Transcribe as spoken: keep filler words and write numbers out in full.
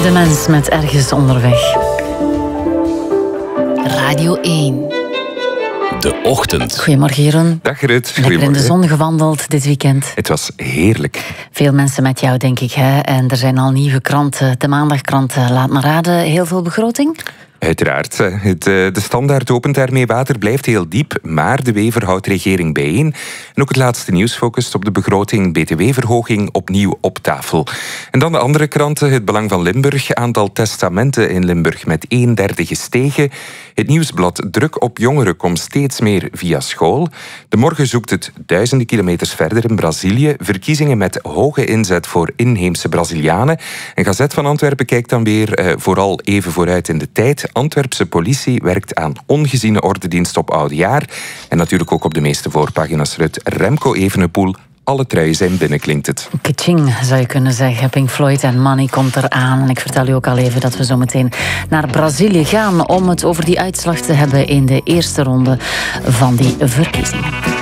De Mens met Ergens onderweg. Radio één. De Ochtend. Goedemorgen, Jeroen. Dag Gerrit. Lekker in de zon gewandeld dit weekend. Het was heerlijk. Veel mensen met jou, denk ik. Hè? En er zijn al nieuwe kranten. De Maandagkrant, laat me raden, heel veel begroting? Uiteraard. Het, de standaard opent daarmee water blijft heel diep, maar de Wever houdt regering bijeen. En ook het laatste nieuws focust op de begroting, B T W-verhoging opnieuw op tafel. En dan de andere kranten, het Belang van Limburg, aantal testamenten in Limburg met een derde gestegen. Het Nieuwsblad, druk op jongeren komt steeds meer via school. De Morgen zoekt het duizenden kilometers verder in Brazilië. Verkiezingen met hoge inzet voor inheemse Brazilianen. En Gazet van Antwerpen kijkt dan weer eh, vooral even vooruit in de tijd. Antwerpse politie werkt aan ongeziene ordendienst op Oudejaar. En natuurlijk ook op de meeste voorpagina's Rut Remco Evenepoel. Alle truien zijn binnen, klinkt het. Kaching, zou je kunnen zeggen. Pink Floyd en Money komt eraan. En ik vertel u ook al even dat we zo meteen naar Brazilië gaan om het over die uitslag te hebben in de eerste ronde van die verkiezingen.